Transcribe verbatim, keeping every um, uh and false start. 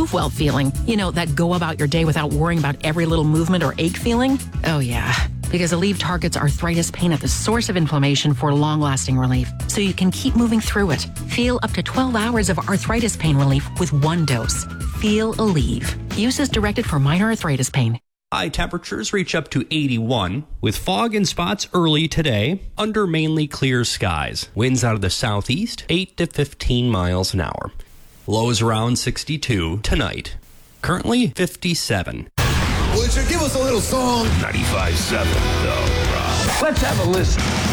move well feeling. You know, that go about your day without worrying about every little movement or ache feeling? Oh, yeah. Because Aleve targets arthritis pain at the source of inflammation for long-lasting relief, so you can keep moving through it. Feel up to twelve hours of arthritis pain relief with one dose. Feel Aleve. Use as directed for minor arthritis pain. High temperatures reach up to eighty-one, with fog in spots early today, under mainly clear skies. Winds out of the southeast, eight to fifteen miles an hour. Lows around sixty-two tonight. Currently fifty-seven. Would you give us a little song? ninety-five point seven, The Rock. Let's have a listen.